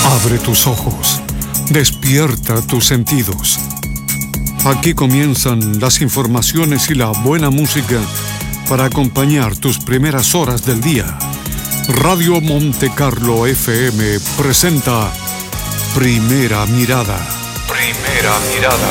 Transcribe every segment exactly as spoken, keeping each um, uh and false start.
Abre tus ojos, despierta tus sentidos. Aquí comienzan las informaciones y la buena música para acompañar tus primeras horas del día. Radio Monte Carlo F M presenta Primera Mirada. Primera Mirada.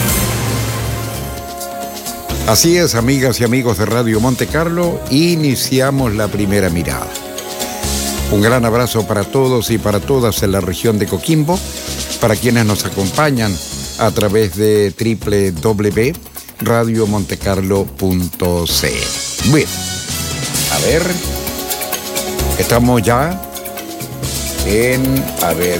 Así es, amigas y amigos de Radio Monte Carlo, iniciamos la Primera Mirada. Un gran abrazo para todos y para todas en la región de Coquimbo, para quienes nos acompañan a través de doble u doble u doble u punto radio montecarlo punto c l. Bien, a ver, estamos ya en, a ver,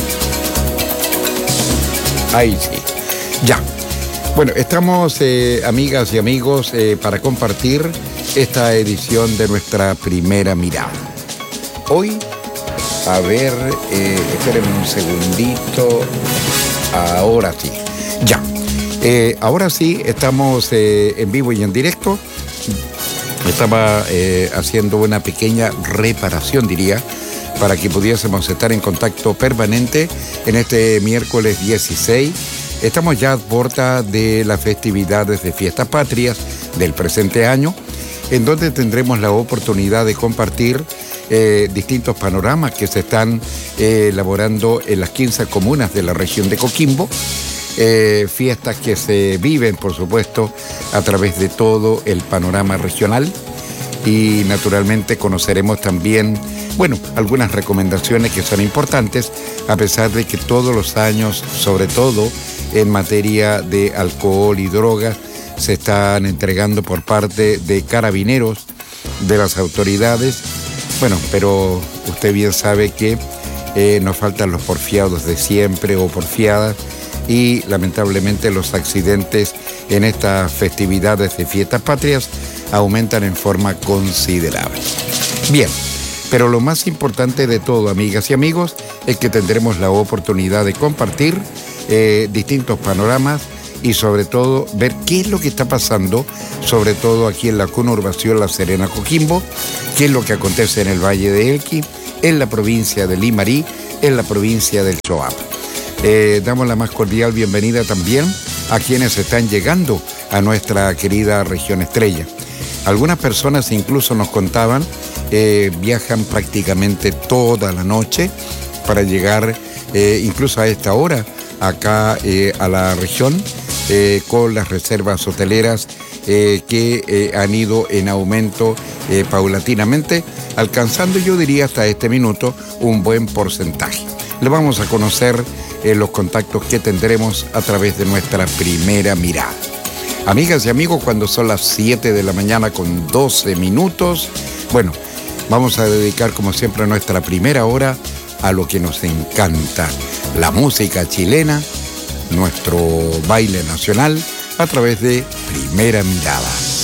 ahí sí, ya. Bueno, estamos, eh, amigas y amigos, eh, para compartir esta edición de nuestra Primera Mirada. Hoy, a ver, eh, espérenme un segundito, ahora sí, ya. Eh, ahora sí, estamos eh, en vivo y en directo. Estaba eh, haciendo una pequeña reparación, diría, para que pudiésemos estar en contacto permanente en este miércoles dieciséis. Estamos ya a puerta de las festividades de Fiestas Patrias del presente año, en donde tendremos la oportunidad de compartir eh, distintos panoramas que se están eh, elaborando en las quince comunas de la región de Coquimbo. Eh, fiestas que se viven, por supuesto, a través de todo el panorama regional, y naturalmente conoceremos también, bueno, algunas recomendaciones que son importantes, a pesar de que todos los años, sobre todo en materia de alcohol y drogas, se están entregando por parte de carabineros, de las autoridades. Bueno, pero usted bien sabe que eh, nos faltan los porfiados de siempre o porfiadas, y lamentablemente los accidentes en estas festividades de Fiestas Patrias aumentan en forma considerable. Bien, pero lo más importante de todo, amigas y amigos, es que tendremos la oportunidad de compartir eh, distintos panoramas y sobre todo ver qué es lo que está pasando, sobre todo aquí en la conurbación La Serena Coquimbo, qué es lo que acontece en el Valle de Elqui, en la provincia de Limarí, en la provincia del Choapa. Eh, damos la más cordial bienvenida también a quienes están llegando a nuestra querida región estrella. Algunas personas incluso nos contaban, eh, viajan prácticamente toda la noche para llegar eh, incluso a esta hora acá eh, a la región, eh, con las reservas hoteleras eh, que eh, han ido en aumento eh, paulatinamente, alcanzando, yo diría hasta este minuto, un buen porcentaje. Le vamos a conocer eh, los contactos que tendremos a través de nuestra Primera Mirada. Amigas y amigos, cuando son las siete de la mañana con doce minutos, bueno, vamos a dedicar como siempre nuestra primera hora a lo que nos encanta, la música chilena, nuestro baile nacional, a través de Primera Mirada.